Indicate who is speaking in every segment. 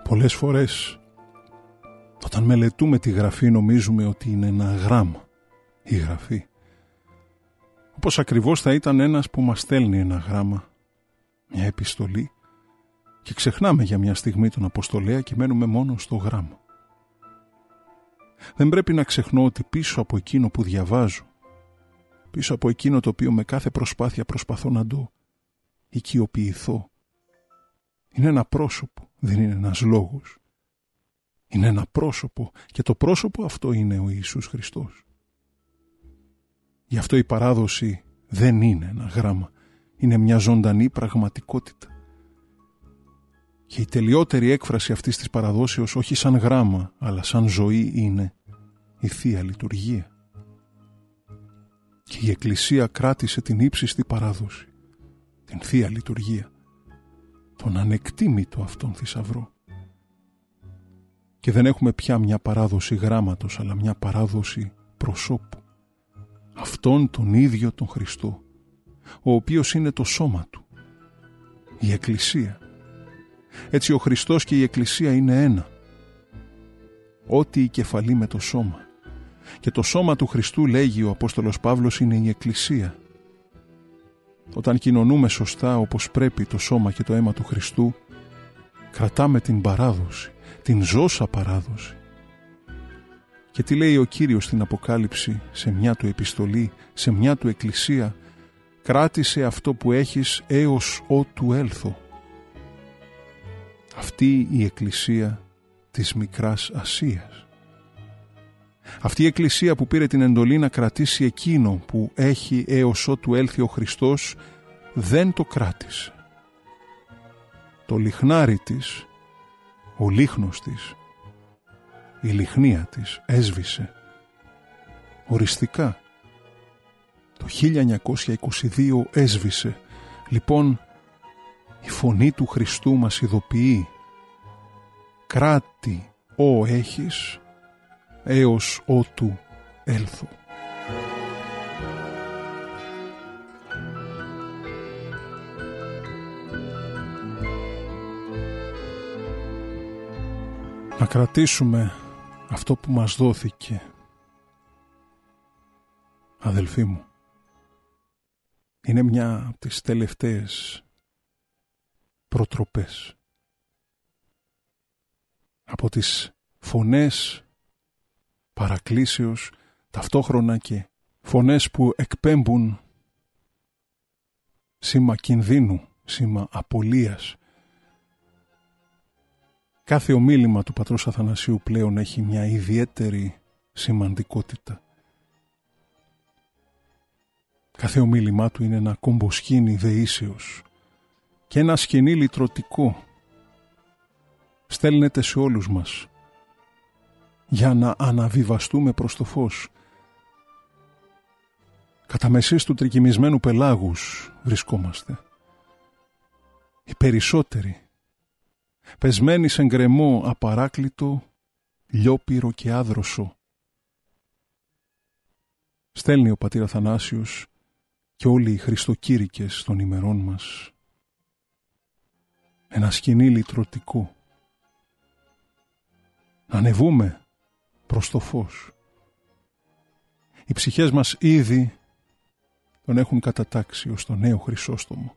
Speaker 1: Πολλές φορές όταν μελετούμε τη Γραφή νομίζουμε ότι είναι ένα γράμμα η Γραφή. Όπως ακριβώς θα ήταν ένας που μας στέλνει ένα γράμμα, μια επιστολή, και ξεχνάμε για μια στιγμή τον Αποστολέα και μένουμε μόνο στο γράμμα. Δεν πρέπει να ξεχνώ ότι πίσω από εκείνο που διαβάζω, πίσω από εκείνο το οποίο με κάθε προσπάθεια προσπαθώ να το οικειοποιηθώ, είναι ένα πρόσωπο, δεν είναι ένας λόγος. Είναι ένα πρόσωπο και το πρόσωπο αυτό είναι ο Ιησούς Χριστός. Γι' αυτό η παράδοση δεν είναι ένα γράμμα, είναι μια ζωντανή πραγματικότητα. Και η τελειότερη έκφραση αυτής της παραδόσεως, όχι σαν γράμμα, αλλά σαν ζωή, είναι η Θεία Λειτουργία. Και η Εκκλησία κράτησε την ύψιστη παράδοση, την Θεία Λειτουργία, τον ανεκτήμητο αυτόν θησαυρό. Και δεν έχουμε πια μια παράδοση γράμματος, αλλά μια παράδοση προσώπου. Αυτόν τον ίδιο τον Χριστό, ο οποίος είναι το σώμα του, η Εκκλησία. Έτσι ο Χριστός και η Εκκλησία είναι ένα. Ό,τι η κεφαλή με το σώμα. Και το σώμα του Χριστού, λέγει ο Απόστολος Παύλος, είναι η Εκκλησία. Όταν κοινωνούμε σωστά όπως πρέπει το σώμα και το αίμα του Χριστού, κρατάμε την παράδοση, την ζώσα παράδοση. Και τι λέει ο Κύριος στην Αποκάλυψη, σε μια του επιστολή, σε μια του εκκλησία? Κράτησε αυτό που έχεις έως ότου έλθω. Αυτή η Εκκλησία της Μικράς Ασίας. Αυτή η Εκκλησία που πήρε την εντολή να κρατήσει εκείνο που έχει έως ότου έλθει ο Χριστός, δεν το κράτησε. Το λιχνάρι της, ο λίχνος της, η λιχνία της έσβησε οριστικά. Το 1922 έσβησε. Λοιπόν, η φωνή του Χριστού μας ειδοποιεί: κράτη ό έχεις έως ότου έλθω. Να κρατήσουμε αυτό που μας δόθηκε, αδελφοί μου. Είναι μια από τις τελευταίες προτροπές. Από τις φωνές παρακλήσεως, ταυτόχρονα και φωνές που εκπέμπουν σήμα κινδύνου, σήμα απολίας. Κάθε ομίλημα του πατρός Αθανασίου πλέον έχει μια ιδιαίτερη σημαντικότητα. Κάθε ομίλημά του είναι ένα κομποσκήνι δεήσεως και ένα σκηνή λυτρωτικό. Στέλνεται σε όλους μας για να αναβιβαστούμε προς το φως. Κατά μεσής του τρικυμισμένου πελάγους βρισκόμαστε. Οι περισσότεροι πεσμένοι σε γκρεμό απαράκλητο, λιόπυρο και άδροσο. Στέλνει ο πατήρ Αθανάσιος και όλοι οι χριστοκήρυκες των ημερών μας ένα σκηνή λυτρωτικό. Να ανεβούμε προς το φως. Οι ψυχές μας ήδη τον έχουν κατατάξει ως το νέο Χρυσόστομο.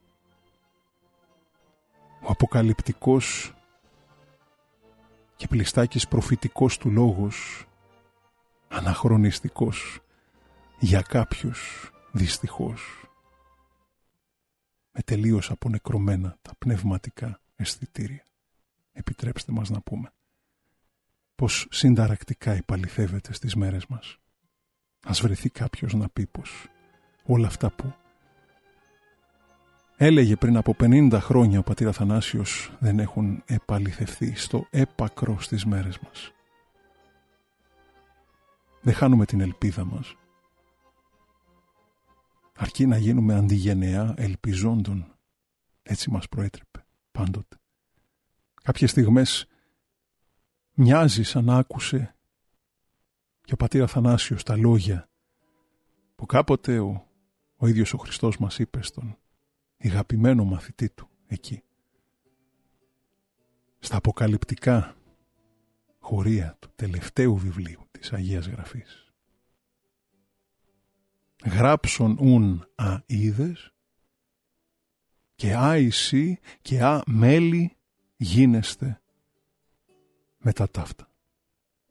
Speaker 1: Ο αποκαλυπτικός και πλιστάκης προφητικός του λόγος, αναχρονιστικός για κάποιους δυστυχώς, με τελείως απονεκρωμένα τα πνευματικά αισθητήρια. Επιτρέψτε μας να πούμε πως συνταρακτικά επαληθεύεται στις μέρες μας. Ας βρεθεί κάποιος να πει πως όλα αυτά που έλεγε πριν από 50 χρόνια ο πατήρ Αθανάσιος δεν έχουν επαληθευθεί στο έπακρο στις μέρες μας. Δεν χάνουμε την ελπίδα μας. Αρκεί να γίνουμε αντιγενεά ελπιζόντων. Έτσι μας προέτρεπε πάντοτε. Κάποιες στιγμές μοιάζει σαν να άκουσε και ο πατήρ Αθανάσιος τα λόγια που κάποτε ο ίδιος ο Χριστός μας είπε στον αγαπημένο μαθητή του εκεί. στα αποκαλυπτικά χωρία του τελευταίου βιβλίου της Αγίας Γραφής. Γράψον ουν α είδες και α εσύ και α μέλη γίνεστε με τα ταύτα.